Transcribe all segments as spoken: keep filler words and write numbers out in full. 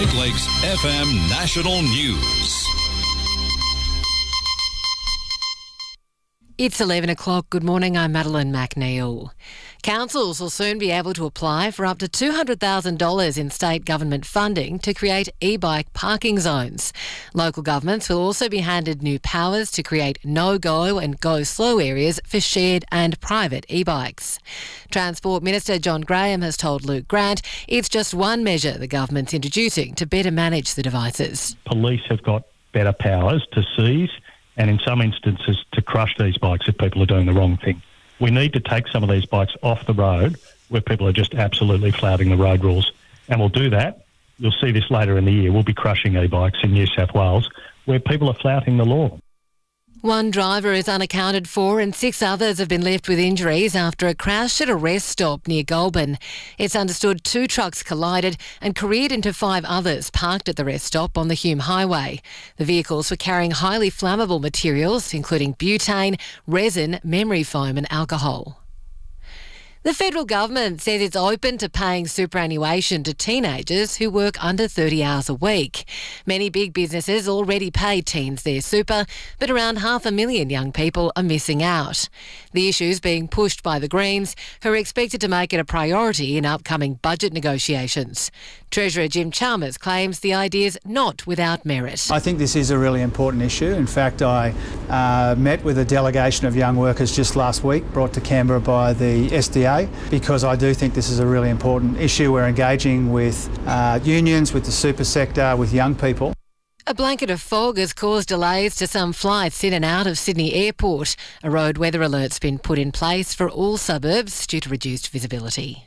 Great Lakes F M National News. It's eleven o'clock. Good morning, I'm Madeline McNeil. Councils will soon be able to apply for up to two hundred thousand dollars in state government funding to create e-bike parking zones. Local governments will also be handed new powers to create no-go and go-slow areas for shared and private e-bikes. Transport Minister John Graham has told Luke Grant it's just one measure the government's introducing to better manage the devices. Police have got better powers to seize and in some instances to crush these bikes if people are doing the wrong thing. We need to take some of these bikes off the road where people are just absolutely flouting the road rules. And we'll do that. You'll see this later in the year. We'll be crushing e-bikes in New South Wales where people are flouting the law. One driver is unaccounted for and six others have been left with injuries after a crash at a rest stop near Goulburn. It's understood two trucks collided and careered into five others parked at the rest stop on the Hume Highway. The vehicles were carrying highly flammable materials, including butane, resin, memory foam and alcohol. The federal government says it's open to paying superannuation to teenagers who work under thirty hours a week. Many big businesses already pay teens their super, but around half a million young people are missing out. The issue's being pushed by the Greens, who are expected to make it a priority in upcoming budget negotiations. Treasurer Jim Chalmers claims the idea's not without merit. I think this is a really important issue. In fact, I uh, met with a delegation of young workers just last week, brought to Canberra by the S D A, because I do think this is a really important issue. We're engaging with uh, unions, with the super sector, with young people. A blanket of fog has caused delays to some flights in and out of Sydney Airport. A road weather alert's been put in place for all suburbs due to reduced visibility.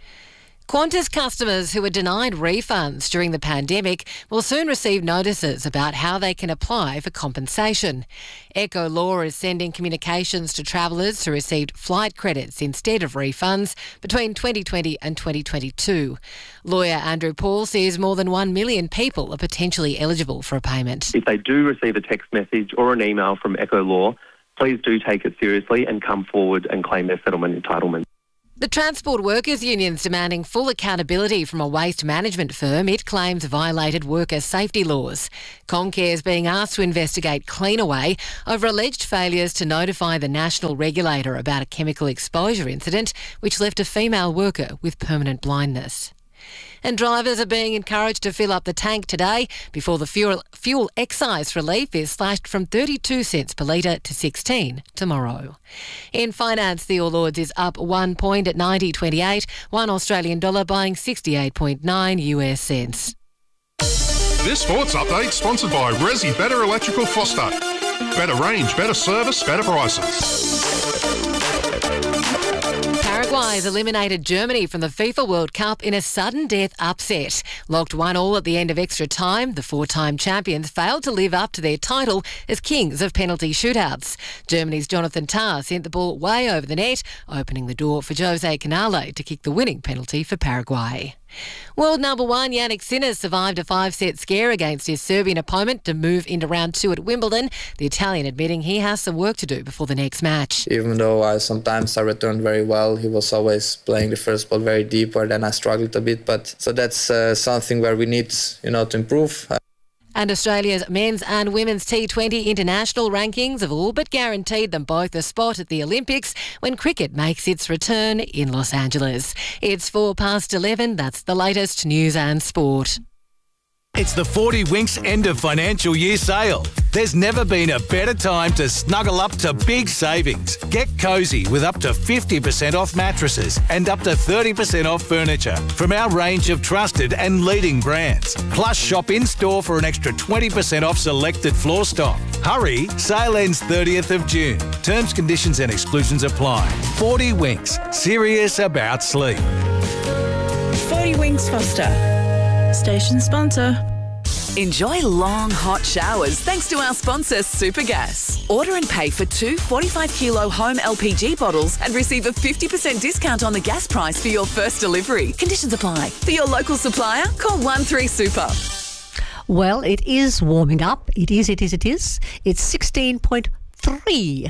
Qantas customers who were denied refunds during the pandemic will soon receive notices about how they can apply for compensation. Echo Law is sending communications to travellers who received flight credits instead of refunds between twenty twenty and twenty twenty-two. Lawyer Andrew Paul says more than one million people are potentially eligible for a payment. If they do receive a text message or an email from Echo Law, please do take it seriously and come forward and claim their settlement entitlement. The Transport Workers Union's demanding full accountability from a waste management firm it claims violated worker safety laws. Comcare is being asked to investigate Cleanaway over alleged failures to notify the national regulator about a chemical exposure incident which left a female worker with permanent blindness. And drivers are being encouraged to fill up the tank today before the fuel, fuel excise relief is slashed from thirty-two cents per litre to sixteen tomorrow. In finance, the All Ords is up one point at ninety twenty-eight, one Australian dollar buying sixty-eight point nine U S cents. This sports update sponsored by Resi Better Electrical Foster. Better range, better service, better prices. Paraguay has eliminated Germany from the FIFA World Cup in a sudden death upset. Locked one all at the end of extra time, the four-time champions failed to live up to their title as kings of penalty shootouts. Germany's Jonathan Tah sent the ball way over the net, opening the door for Jose Canale to kick the winning penalty for Paraguay. World number one Jannik Sinner survived a five-set scare against his Serbian opponent to move into round two at Wimbledon, the Italian admitting he has some work to do before the next match. Even though I sometimes I returned very well, he was always playing the first ball very deep, where then I struggled a bit. But so that's uh, something where we need, you know, to improve. And Australia's men's and women's T twenty international rankings have all but guaranteed them both a spot at the Olympics when cricket makes its return in Los Angeles. It's four past eleven. That's the latest news and sport. It's the forty Winks end of financial year sale. There's never been a better time to snuggle up to big savings. Get cosy with up to fifty percent off mattresses and up to thirty percent off furniture from our range of trusted and leading brands. Plus, shop in-store for an extra twenty percent off selected floor stock. Hurry, sale ends thirtieth of June. Terms, conditions and exclusions apply. forty Winks, serious about sleep. forty Winks Foster. Station sponsor. Enjoy long, hot showers thanks to our sponsor, Supergas. Order and pay for two forty-five kilo home L P G bottles and receive a fifty percent discount on the gas price for your first delivery. Conditions apply. For your local supplier, call one three super. Well, it is warming up. It is, it is, it is. It's sixteen point three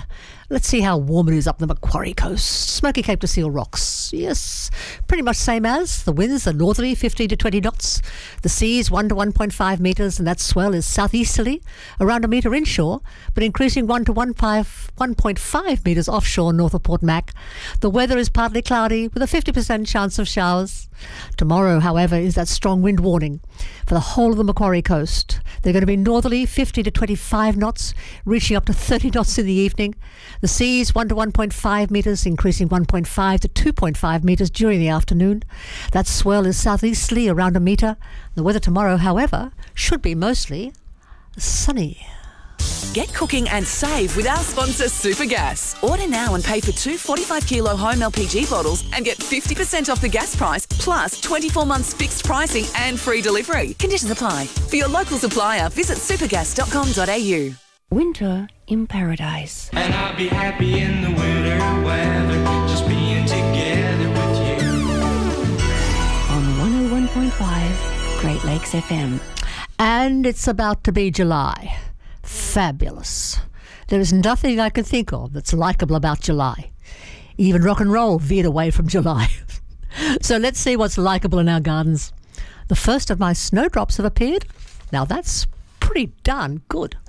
Let's see how warm it is up the Macquarie Coast. Smoky Cape to Seal Rocks. Yes, pretty much same as. The winds are northerly, fifteen to twenty knots. The sea is one to one point five metres, and that swell is southeasterly, around a metre inshore, but increasing one to one point five metres offshore north of Port Mac. The weather is partly cloudy with a fifty percent chance of showers. Tomorrow, however, is that strong wind warning for the whole of the Macquarie Coast. They're going to be northerly, fifty to twenty-five knots, reaching up to thirty knots in the evening. The sea is one to one point five metres, increasing one point five to two point five metres during the afternoon. That swell is southeasterly, around a metre. The weather tomorrow, however, should be mostly sunny. Get cooking and save with our sponsor Supergas. Order now and pay for two forty-five kilo home L P G bottles and get fifty percent off the gas price, plus twenty-four months fixed pricing and free delivery. Conditions apply. For your local supplier, visit supergas dot com dot a u. Winter in paradise. And I'll be happy in the winter weather, just being together with you. On one oh one point five Great Lakes F M. And it's about to be July. Fabulous. There is nothing I can think of that's likeable about July. Even rock and roll veered away from July. So let's see what's likeable in our gardens. The first of my snowdrops have appeared. Now that's pretty darn good.